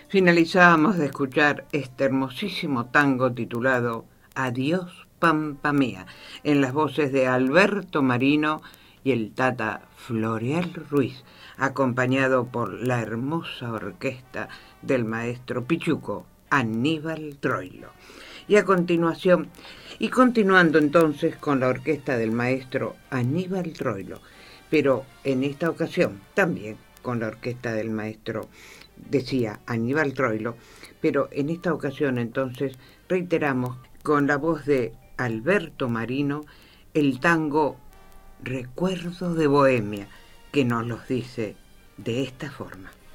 Finalizábamos de escuchar este hermosísimo tango titulado Adiós Pampa Mía, en las voces de Alberto Marino y el Tata Floreal Ruiz, acompañado por la hermosa orquesta del maestro Pichuco, Aníbal Troilo. Y a continuación, y continuando entonces con la orquesta del maestro Aníbal Troilo, pero en esta ocasión también con la orquesta del maestro, decía Aníbal Troilo, pero en esta ocasión entonces reiteramos con la voz de Alberto Marino el tango Recuerdo de Bohemia, que nos los dice de esta forma.